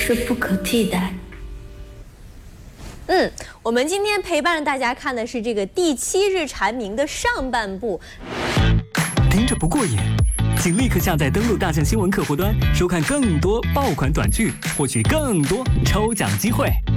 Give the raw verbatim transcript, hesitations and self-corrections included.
是不可替代。 嗯，我们今天陪伴着大家看的是这个第七日蝉鸣的上半部。 听着不过瘾，请立刻下载登录大象新闻客户端，收看更多爆款短剧，获取更多抽奖机会。